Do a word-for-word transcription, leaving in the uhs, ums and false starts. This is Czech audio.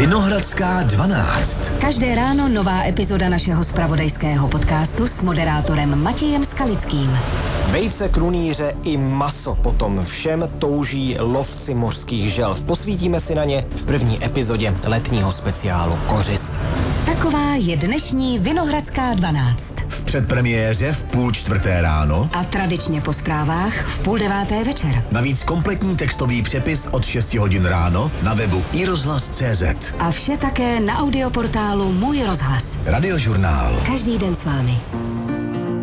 Vinohradská dvanáct. Každé ráno nová epizoda našeho zpravodajského podcastu s moderátorem Matějem Skalickým. Vejce, krunýře i maso potom všem touží lovci mořských želv. Posvítíme si na ně v první epizodě letního speciálu Kořist. Taková je dnešní Vinohradská dvanáct. V předpremiéře v půl čtvrté ráno A tradičně po zprávách v půl deváté večer. navíc kompletní textový přepis od šesti hodin ráno na webu i rozhlas tečka cé zet. A vše také na audioportálu Můj rozhlas. Radiožurnál. Každý den s vámi.